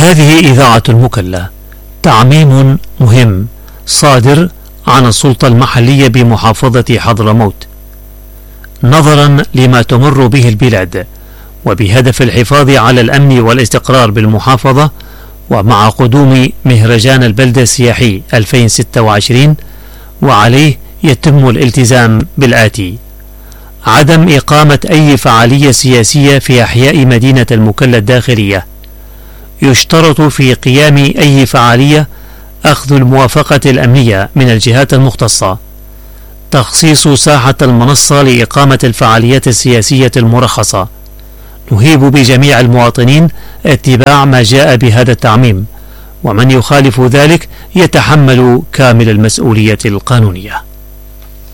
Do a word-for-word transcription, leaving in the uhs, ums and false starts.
هذه إذاعة المكلا. تعميم مهم صادر عن السلطة المحلية بمحافظة حضرموت نظرا لما تمر به البلاد، وبهدف الحفاظ على الأمن والاستقرار بالمحافظة، ومع قدوم مهرجان البلدة السياحي ألفين وستة وعشرين، وعليه يتم الالتزام بالآتي: عدم إقامة أي فعالية سياسية في أحياء مدينة المكلا الداخلية. يشترط في قيام أي فعالية أخذ الموافقة الأمنية من الجهات المختصة. تخصيص ساحة المنصة لإقامة الفعاليات السياسية المرخصة. نهيب بجميع المواطنين اتباع ما جاء بهذا التعميم، ومن يخالف ذلك يتحمل كامل المسؤولية القانونية.